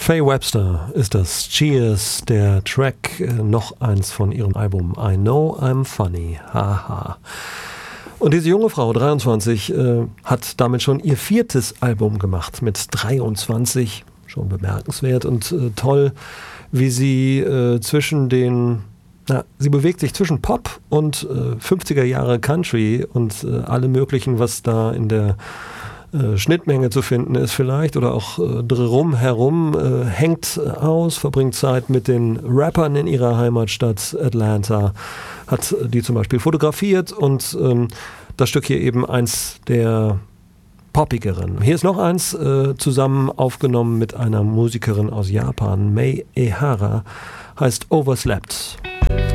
Faye Webster ist das. Cheers, der Track, noch eins von ihrem Album I Know I'm Funny, haha. Und diese junge Frau, 23, hat damit schon ihr 4. Album gemacht, mit 23, schon bemerkenswert und toll, wie sie sie bewegt sich zwischen Pop und 50er Jahre Country und alle möglichen, was da in der Schnittmenge zu finden ist vielleicht oder auch drumherum, hängt aus, verbringt Zeit mit den Rappern in ihrer Heimatstadt Atlanta, hat die zum Beispiel fotografiert und das Stück hier eben eins der poppigeren. Hier ist noch eins, zusammen aufgenommen mit einer Musikerin aus Japan, Mai Ehara, heißt Overslept.